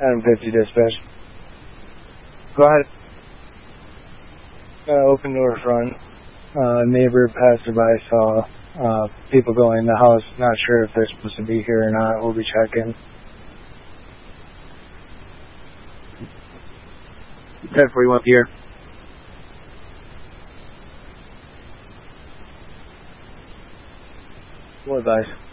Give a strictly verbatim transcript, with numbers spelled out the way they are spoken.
Adam fifty dispatch. Go ahead. Uh, open door front. Uh, neighbor passerby saw uh, people going in the house. Not sure if they're supposed to be here or not. We'll be checking. ten forty-one here. What advice?